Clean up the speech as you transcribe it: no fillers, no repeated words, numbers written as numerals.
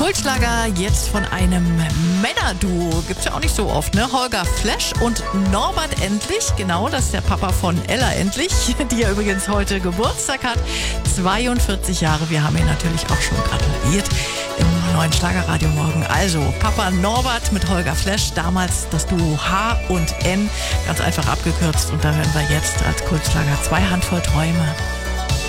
Kultschlager jetzt von einem Männerduo. Gibt's ja auch nicht so oft, ne? Holger Flesch und Norbert Endlich. Genau, das ist der Papa von Ella Endlich, die ja übrigens heute Geburtstag hat. 42 Jahre. Wir haben ihn natürlich auch schon gratuliert im neuen Schlagerradio morgen. Also Papa Norbert mit Holger Flesch. Damals das Duo H und N. Ganz einfach abgekürzt. Und da hören wir jetzt als Kultschlager 2 Handvoll Träume.